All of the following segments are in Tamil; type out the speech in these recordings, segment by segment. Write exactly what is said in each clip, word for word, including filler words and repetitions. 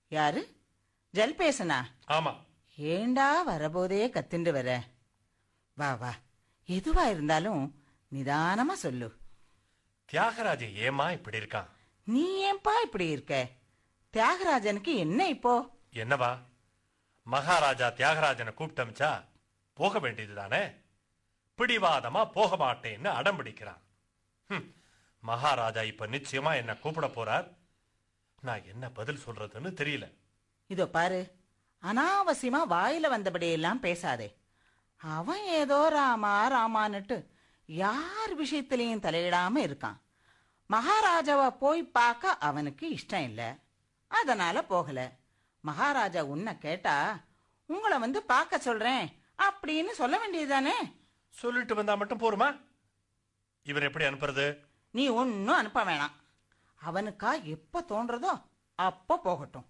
யாரு? ஜல்பேசனா? ஆமா. ஏண்டா வரபோதே கத்திண்டு வர? வா வா, எதுவா இருந்தாலும் நிதானமா சொல்லு. தியாகராஜன் ஏமா இப்படி இருக்கான்? நீ ஏன்பா இப்படி இருக்க? தியாகராஜனுக்கு என்ன இப்போ? என்னவா, மகாராஜா தியாகராஜனை கூப்பிட்டமிச்சா போக வேண்டியதுதானே? பிடிவாதமா போக மாட்டேன்னு அடம் பிடிக்கிறான். மகாராஜா இப்ப நிச்சயமா என்ன கூப்பிட போறார். நான் என்ன பதில் சொல்றதுன்னு தெரியல. இதோ பாரு, அனாவசியமா வாயில வந்தபடியெல்லாம் பேசாதே. அவன் ஏதோ ராமா ராமான்னுட்டு யார் விஷயத்திலையும் தலையிடாம இருக்கான். மகாராஜாவை போய் பார்க்க அவனுக்கு இஷ்டம் இல்ல, அதனால போகல. மகாராஜா உன்னை கேட்டா உங்களை வந்து பார்க்க சொல்றேன் அப்படின்னு சொல்ல வேண்டியதுதானே? சொல்லிட்டு வந்தா மட்டும் போருமா? இவர் எப்படி அனுப்புறது? நீ ஒன்னும் அனுப்ப வேணாம். அவனுக்கா எப்ப தோன்றதோ அப்ப போகட்டும்.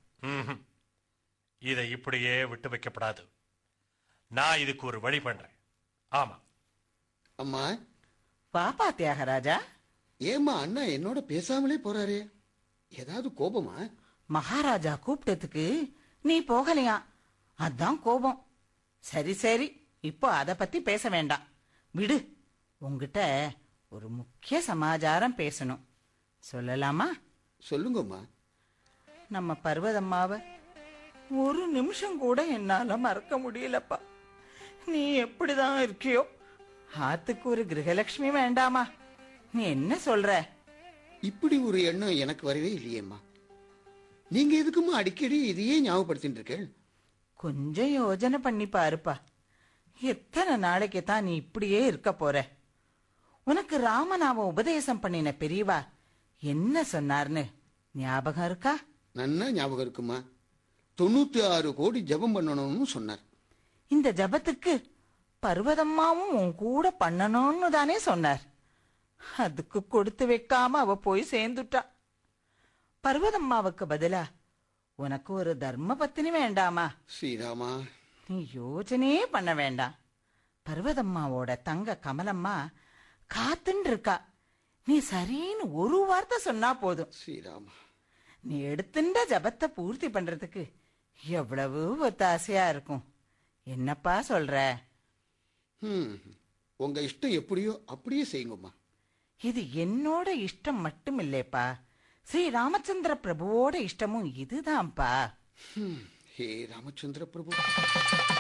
இதை இப்படியே விட்டு வைக்கப்படாது. நான் இதுக்கு ஒரு வழி பண்றேன். ஆமா. அம்மா. பாப்பா தியாகராஜா. ஏமா அண்ணா என்னோட பேசாமலே போறாரு? ஏதாவது கோபமா? மகாராஜா கூப்பிட்டதுக்கு நீ போகலையா, அதான் கோபம். சரி சரி, இப்போ அத பத்தி பேச வேண்டாம், விடு. உங்ககிட்ட ஒரு முக்கிய சமாச்சாரம் பேசணும். சொல்லலாமா? சொல்லுங்கம்மா. நம்ம பர்வதம்மாவ ஒரு நிமிஷம் கூட என்னால மறக்க முடியலப்பா. நீ எப்படிதான் இருக்கியோ? ஆத்துக்கு ஒரு கிரகலட்சுமி வேண்டாமா? நீ என்ன சொல்ற? இப்படி ஒரு எண்ணம் எனக்கு வரவே இல்லையேம்மா. நீங்க எதுக்குமா அடிக்கடி இதையே ஞாபகப்படுத்திட்டு இருக்க? கொஞ்சம் யோஜனை பண்ணி பாருப்பா. எத்தனை நாளைக்கு தான் நீ இப்படியே இருக்க போற? உனக்கு ராமநாம உபதேசம் பண்ணின பெரியவா என்ன சொன்னார்னு ஞாபகம் இருக்கா? நன்னா ஞாபகம் இருக்குமா. தொண்ணூத்தி ஆறு கோடி ஜபம் பண்ணணும்னு சொன்னார். இந்த ஜபத்துக்கு பர்வதம்மாவும் உன் கூட பண்ணணும்னு தானே சொன்னார். அதுக்கு கொடுத்து வைக்காம அவ போய் சேர்ந்துட்டா. பர்வதம்மாவுக்கு பதிலா உனக்கு ஒரு தர்ம பத்தினி வேண்டாமா? ஸ்ரீராமா, நீ யோசனையே பண்ண வேண்டாம். பர்வதம்மாவோட தங்க கமலம்மா காத்துன்னு இருக்கா. நீ சரின்னு ஒரு வார்த்தை சொன்னா போதும். ஸ்ரீராமா, நீ எடுத்துட்ட ஜபத்தை பூர்த்தி பண்றதுக்கு எவ்வளவு ஒத்தாசையா இருக்கும். என்னப்பா சொல்ற? உங்க இஷ்டம் எப்படியோ அப்படியே செய்யுங்கம்மா. இது என்னோட இஷ்டம் மட்டும் இல்லேப்பா, ஸ்ரீ ராமச்சந்திர பிரபுவோட இஷ்டமும் இதுதான்ப்பா. ஹே ராமச்சந்திர பிரபு.